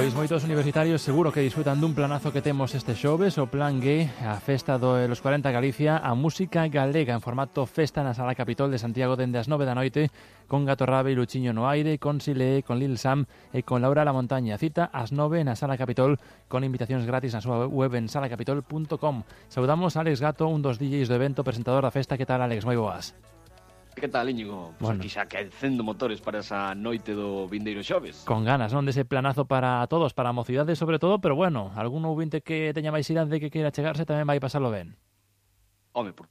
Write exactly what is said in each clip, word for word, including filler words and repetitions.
Pois moitos universitarios seguro que disfrutan dun planazo que temos este xoves, o Plan G, a festa dos cuarenta Galicia, a música galega en formato festa na Sala Capitol de Santiago dende as nove da noite, con Gato Rabe e Luchiño no aire, con Silé, con Lil Sam e con Laura La Montaña. Cita ás nove na Sala Capitol, con invitacións gratis na súa web en sala capitol punto com. Saudamos a Alex Gato, un dos D Js do evento, presentador da festa. Que tal, Alex? Moi boas. Que tal, Íñigo? Pues bueno, aquí xa quecendo motores para esa noite do vindeiro xoves. Con ganas, non? Dese planazo para todos, para a mocidade sobre todo, pero bueno, algún ouvinte que teña máis idade que queira chegarse tamén vai pasarlo ben. Home, por...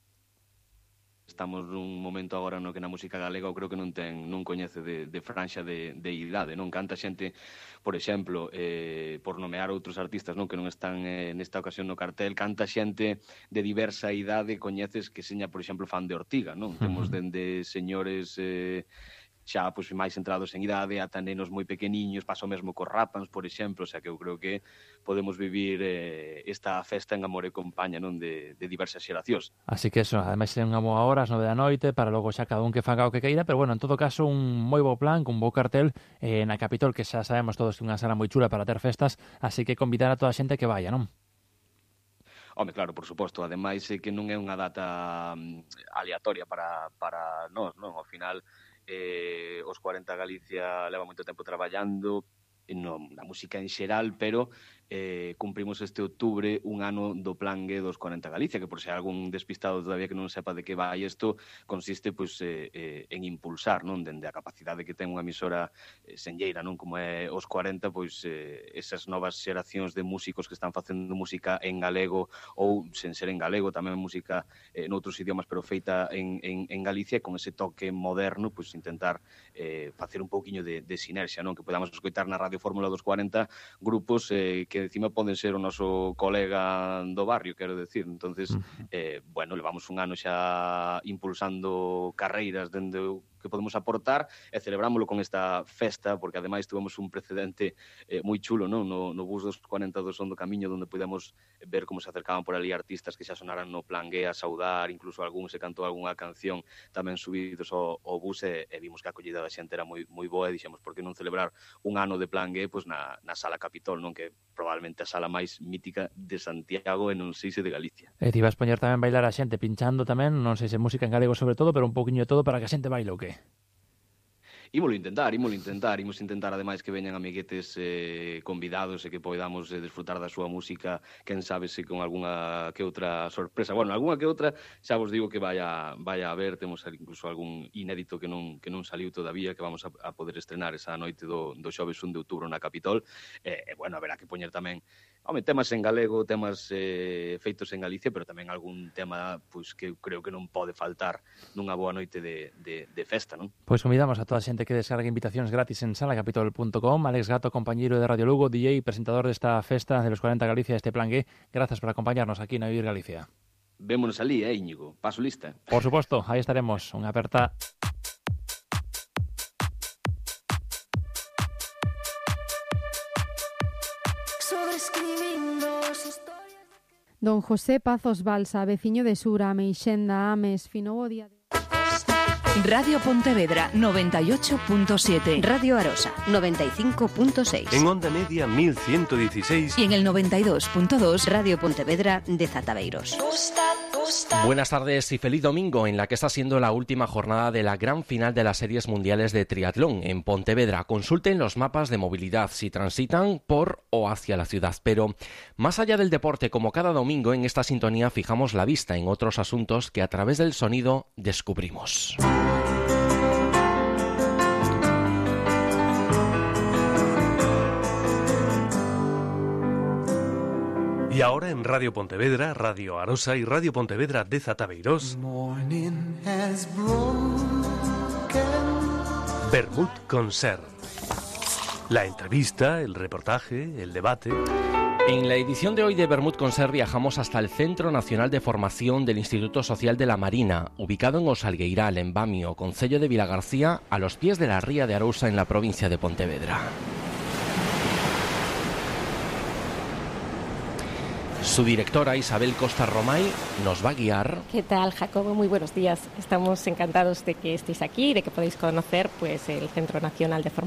estamos nun momento agora no que na música galega eu creo que non ten non coñece de, de franxa de, de idade, non? Canta xente, por exemplo, eh, por nomear outros artistas, non, que non están eh, nesta ocasión no cartel, canta xente de diversa idade, coñeces que seña, por exemplo, fan de Ortiga, non? Uh-huh. Temos dende señores eh, xa pois, máis entrados en idade, ata nenos moi pequeniños, paso mesmo cos Rapans, por exemplo, o sea que eu creo que podemos vivir eh, esta festa en amor e compaña, non, de, de diversas xeracións. Así que eso, ademais é unha boa hora, as nove da noite, para logo xa cada un que faga o que queira, pero bueno, en todo caso, un moi bo plan, con bo cartel eh, na Capitol, que xa sabemos todos que é unha sala moi chula para ter festas, así que convidar a toda a xente que vaya, non? Home, claro, por suposto, ademais é que non é unha data um, aleatoria para, para nós, non? Ao final, eh, os cuarenta Galicia leva moito tempo traballando no, na música en xeral, pero eh, cumprimos este outubro un ano do Plan G dos cuarenta Galicia, que por se algún despistado todavía que non sepa de que vai isto, consiste pois, eh, eh, en impulsar, non, dende a capacidade que ten unha emisora eh, senlleira, non, como é os cuarenta, pois eh, esas novas xeracións de músicos que están facendo música en galego ou sen ser en galego, tamén música eh, noutros idiomas, pero feita en, en, en Galicia, con ese toque moderno, pois intentar eh, facer un pouquiño de, de sinerxia, non, que podamos escoitar na Radio Fórmula dos cuarenta grupos eh, que encima poden ser o noso colega do barrio, quero decir. Entonces, eh, bueno, levamos un ano xa impulsando carreiras dende o que podemos aportar e celebrámoslo con esta festa, porque ademais tuvemos un precedente eh, moi chulo, non? No, no bus dos cuarenta do Son do Camiño, onde pudemos ver como se acercaban por ali artistas que xa sonaran no Plan G a saudar, incluso algún se cantou algunha canción tamén subidos ao, ao bus e, e vimos que a acollida da xente era moi moi boa e dixemos, por que non celebrar un ano de Plan G pois na, na Sala Capitol, non, que probablemente a sala máis mítica de Santiago e non sei se de Galicia. E ti vas poñer tamén bailar a xente pinchando tamén, non sei se música en galego sobre todo, pero un pouquiño de todo para que a xente baile o que? Ímolo intentar, ímolo intentar, imos intentar ademais que veñan amiguetes eh, convidados e que podamos eh, disfrutar da súa música, quen sabe se con algunha que outra sorpresa. Bueno, algunha que outra, xa vos digo que vaya vaya a ver, temos incluso algún inédito que non que non saliu todavía, que vamos a, a poder estrenar esa noite do, do xoves un de outubro na Capitol. E, eh, bueno, haberá que poñer tamén home, temas en galego, temas eh, feitos en Galicia, pero tamén algún tema pois, que creo que non pode faltar nunha boa noite de, de, de festa, non? Pois convidamos a toda a xente que descargue invitacións gratis en sala capitol punto com. Alex Gato, compañeiro de Radio Lugo, D J, presentador desta festa de los cuarenta Galicia, este Plan G. Gracias por acompañarnos aquí na Vivir Galicia. Vémonos ali, eh, Íñigo. Paso lista. Por suposto, aí estaremos. Unha aperta. Don José Pazos Balsa, veciño de Sura, Meixenda, Ames, finou o día de... Radio Pontevedra noventa y ocho punto siete. Radio Arosa noventa y cinco punto seis. En onda media mil ciento dieciséis. Y en el noventa y dos punto dos. Radio Pontevedra de Zataveiros. Buenas tardes y feliz domingo, en la que está siendo la última jornada de la gran final de las series mundiales de triatlón en Pontevedra. Consulten los mapas de movilidad si transitan por o hacia la ciudad. Pero más allá del deporte, como cada domingo en esta sintonía fijamos la vista en otros asuntos que a través del sonido descubrimos. Y ahora en Radio Pontevedra, Radio Arosa y Radio Pontevedra de Zataveiros, Vermut Concert. La entrevista, el reportaje, el debate. En la edición de hoy de Vermut Concert viajamos hasta el Centro Nacional de Formación del Instituto Social de la Marina, ubicado en Osalgueiral, en Bamio, concello de Vilagarcía, a los pies de la ría de Arousa, en la provincia de Pontevedra. Su directora, Isabel Costa Romay, nos va a guiar. ¿Qué tal, Jacobo? Muy buenos días. Estamos encantados de que estéis aquí y de que podáis conocer pues, el Centro Nacional de Formación